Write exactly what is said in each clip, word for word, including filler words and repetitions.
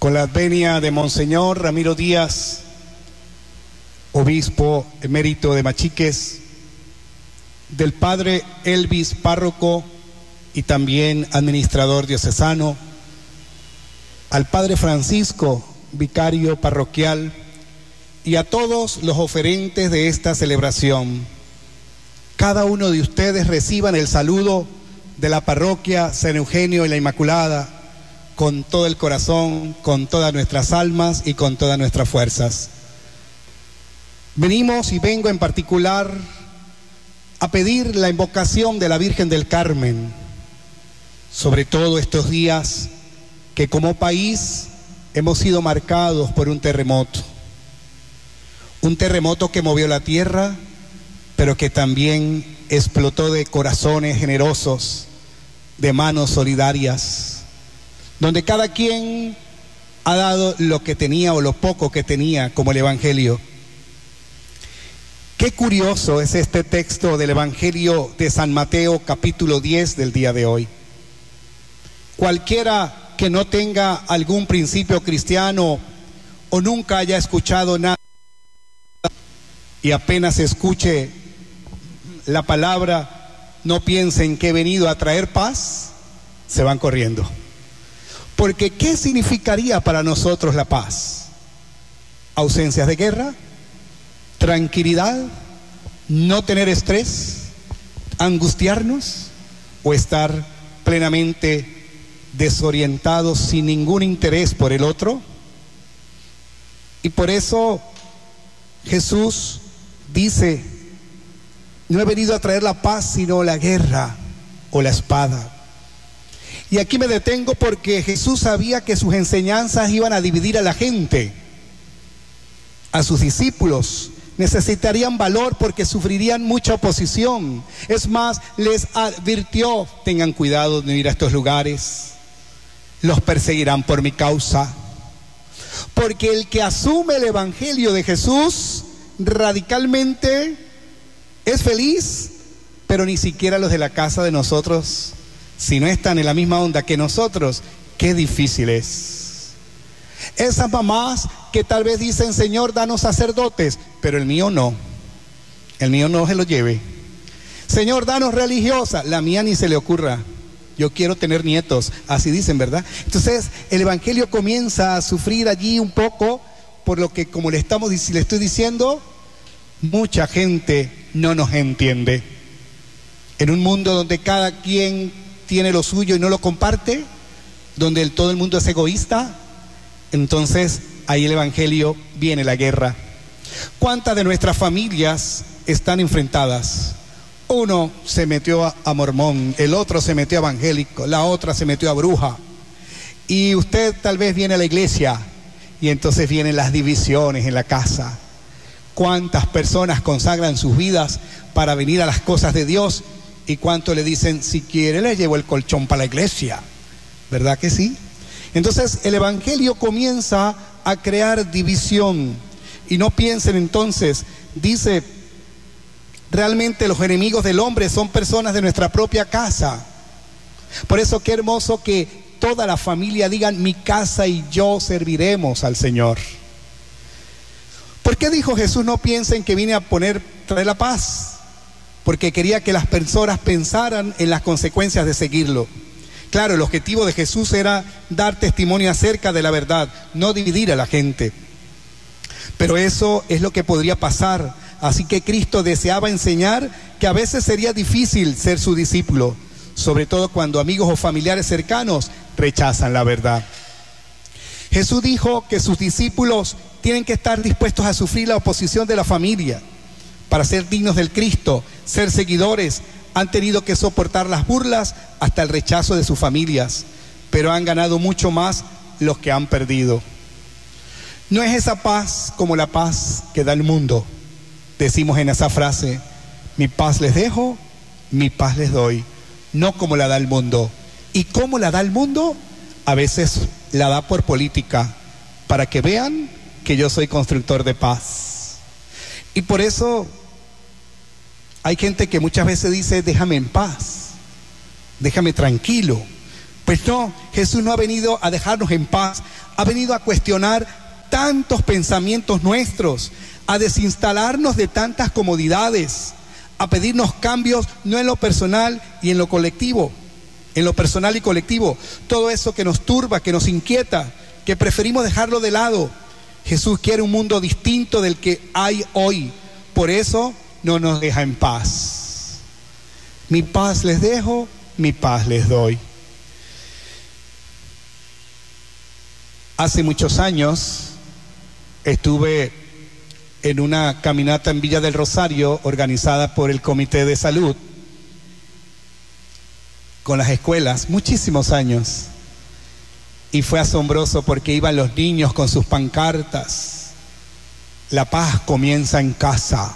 Con la venia de Monseñor Ramiro Díaz, obispo emérito de Machiques, del padre Elvis, párroco y también administrador diocesano, al padre Francisco, vicario parroquial, y a todos los oferentes de esta celebración. Cada uno de ustedes reciban el saludo de la parroquia San Eugenio y la Inmaculada con todo el corazón, con todas nuestras almas y con todas nuestras fuerzas. Venimos y vengo en particular a pedir la invocación de la Virgen del Carmen, sobre todo estos días que como país hemos sido marcados por un terremoto. Un terremoto que movió la tierra, pero que también explotó de corazones generosos, de manos solidarias, donde cada quien ha dado lo que tenía o lo poco que tenía, como el Evangelio. Qué curioso es este texto del Evangelio de San Mateo, capítulo diez del día de hoy. Cualquiera que no tenga algún principio cristiano o nunca haya escuchado nada y apenas escuche la palabra, no piensen que he venido a traer paz, se van corriendo. Porque ¿qué significaría para nosotros la paz? Ausencias de guerra, tranquilidad, no tener estrés, angustiarnos o estar plenamente desorientados sin ningún interés por el otro. Y por eso Jesús dice: no he venido a traer la paz sino la guerra o la espada. Y aquí me detengo porque Jesús sabía que sus enseñanzas iban a dividir a la gente. A sus discípulos necesitarían valor porque sufrirían mucha oposición. Es más, les advirtió: tengan cuidado de ir a estos lugares, los perseguirán por mi causa. Porque el que asume el Evangelio de Jesús radicalmente es feliz, pero ni siquiera los de la casa de nosotros, si no están en la misma onda que nosotros, qué difícil es. Esas mamás que tal vez dicen: Señor, danos sacerdotes, pero el mío no, el mío no se lo lleve. Señor, danos religiosa, la mía ni se le ocurra, yo quiero tener nietos, así dicen, ¿verdad? Entonces el Evangelio comienza a sufrir allí un poco, por lo que, como le, estamos, le estoy diciendo, mucha gente no nos entiende. En un mundo donde cada quien tiene lo suyo y no lo comparte, donde el, todo el mundo es egoísta, entonces ahí el Evangelio viene la guerra. ¿Cuántas de nuestras familias están enfrentadas? Uno se metió a, a mormón, el otro se metió a evangélico, la otra se metió a bruja, y usted tal vez viene a la iglesia y entonces vienen las divisiones en la casa. ¿Cuántas personas consagran sus vidas para venir a las cosas de Dios? ¿Y cuánto le dicen: si quiere le llevo el colchón para la iglesia? ¿Verdad que sí? Entonces el Evangelio comienza a crear división. Y no piensen entonces, dice, realmente los enemigos del hombre son personas de nuestra propia casa. Por eso qué hermoso que toda la familia digan: mi casa y yo serviremos al Señor. ¿Por qué dijo Jesús: no piensen que vine a poner, traer la paz? Porque quería que las personas pensaran en las consecuencias de seguirlo. Claro, el objetivo de Jesús era dar testimonio acerca de la verdad, no dividir a la gente. Pero eso es lo que podría pasar. Así que Cristo deseaba enseñar que a veces sería difícil ser su discípulo, sobre todo cuando amigos o familiares cercanos rechazan la verdad. Jesús dijo que sus discípulos tienen que estar dispuestos a sufrir la oposición de la familia. Para ser dignos del Cristo, ser seguidores, han tenido que soportar las burlas hasta el rechazo de sus familias, pero han ganado mucho más los que han perdido. No es esa paz como la paz que da el mundo. Decimos en esa frase: mi paz les dejo, mi paz les doy, no como la da el mundo. ¿Y cómo la da el mundo? A veces la da por política, para que vean que yo soy constructor de paz. Y por eso hay gente que muchas veces dice: déjame en paz, déjame tranquilo. Pues no, Jesús no ha venido a dejarnos en paz, ha venido a cuestionar tantos pensamientos nuestros, a desinstalarnos de tantas comodidades, a pedirnos cambios no en lo personal y en lo colectivo, en lo personal y colectivo, todo eso que nos turba, que nos inquieta, que preferimos dejarlo de lado. Jesús quiere un mundo distinto del que hay hoy, por eso no nos deja en paz. Mi paz les dejo, mi paz les doy. Hace muchos años estuve en una caminata en Villa del Rosario organizada por el Comité de Salud con las escuelas, muchísimos años, y fue asombroso porque iban los niños con sus pancartas: la paz comienza en casa.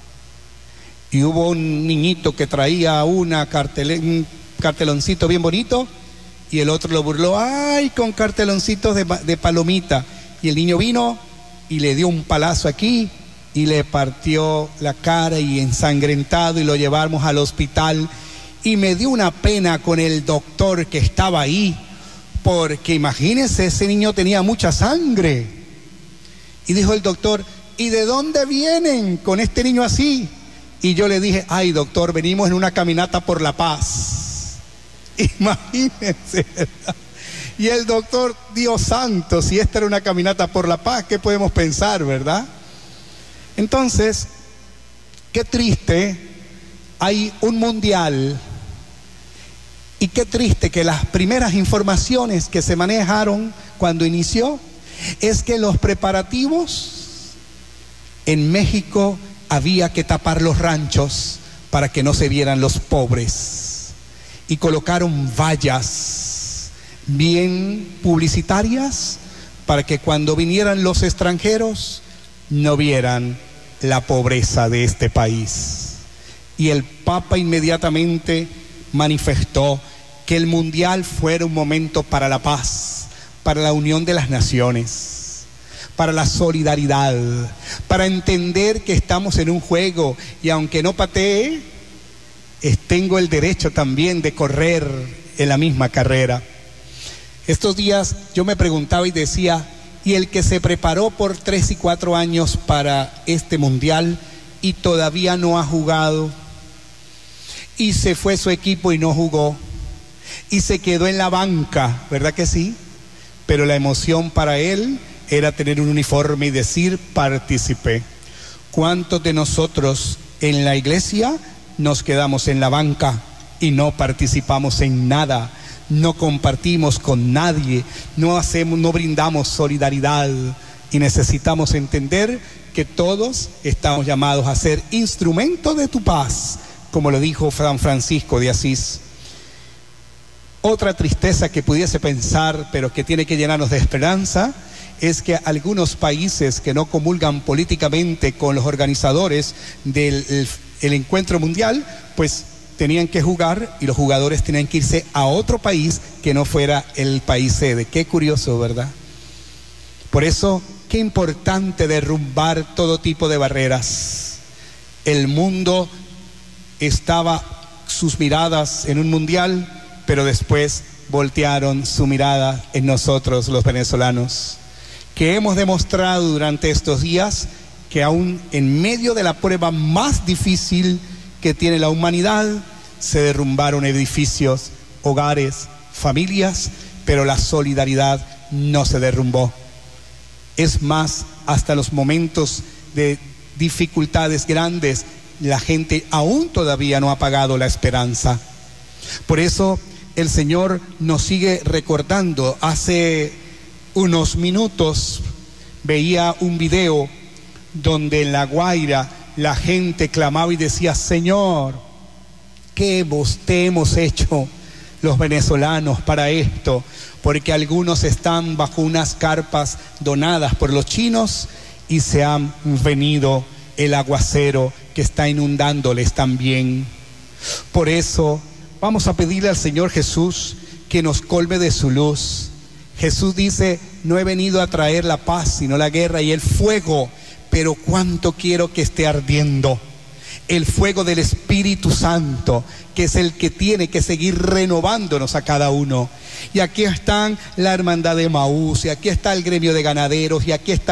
Y hubo un niñito que traía una cartel, un carteloncito bien bonito, y el otro lo burló, ay, con carteloncitos de, de palomita, y el niño vino y le dio un palazo aquí y le partió la cara y ensangrentado, y lo llevamos al hospital. Y me dio una pena con el doctor que estaba ahí, porque imagínense, ese niño tenía mucha sangre. Y dijo el doctor, ¿y de dónde vienen con este niño así? Y yo le dije, ay doctor, venimos en una caminata por la paz. Imagínense, ¿verdad? Y el doctor, Dios santo, si esta era una caminata por la paz, ¿qué podemos pensar, verdad? Entonces, qué triste, hay un mundial, y qué triste que las primeras informaciones que se manejaron cuando inició es que los preparativos en México había que tapar los ranchos para que no se vieran los pobres, y colocaron vallas bien publicitarias para que cuando vinieran los extranjeros no vieran la pobreza de este país. Y el Papa inmediatamente manifestó que el mundial fuera un momento para la paz, para la unión de las naciones, para la solidaridad, para entender que estamos en un juego, y aunque no patee, tengo el derecho también de correr en la misma carrera. Estos días yo me preguntaba y decía, ¿y el que se preparó por tres y cuatro años para este mundial y todavía no ha jugado? Y se fue su equipo y no jugó, y se quedó en la banca, ¿verdad que sí? Pero la emoción para él era tener un uniforme y decir, participé. ¿Cuántos de nosotros en la iglesia nos quedamos en la banca y no participamos en nada? No compartimos con nadie, no hacemos, no brindamos solidaridad, y necesitamos entender que todos estamos llamados a ser instrumentos de tu paz, como lo dijo San Francisco de Asís. Otra tristeza que pudiese pensar, pero que tiene que llenarnos de esperanza, es que algunos países que no comulgan políticamente con los organizadores del el, el encuentro mundial, pues tenían que jugar, y los jugadores tenían que irse a otro país que no fuera el país sede. Qué curioso, ¿verdad? Por eso, qué importante derrumbar todo tipo de barreras. El mundo estaba sus miradas en un mundial, pero después voltearon su mirada en nosotros, los venezolanos, que hemos demostrado durante estos días que aún en medio de la prueba más difícil que tiene la humanidad, se derrumbaron edificios, hogares, familias, pero la solidaridad no se derrumbó. Es más, hasta los momentos de dificultades grandes, la gente aún todavía no ha apagado la esperanza. Por eso el Señor nos sigue recordando. Hace unos minutos veía un video donde en La Guaira la gente clamaba y decía, Señor, ¿qué hemos, te hemos hecho los venezolanos para esto? Porque algunos están bajo unas carpas donadas por los chinos y se han venido el aguacero que está inundándoles también. Por eso vamos a pedirle al Señor Jesús que nos colme de su luz. Jesús dice, no he venido a traer la paz, sino la guerra y el fuego, pero cuánto quiero que esté ardiendo. el fuego del Espíritu Santo, que es el que tiene que seguir renovándonos a cada uno. Y aquí están la hermandad de Emaús, y aquí está el gremio de ganaderos, y aquí está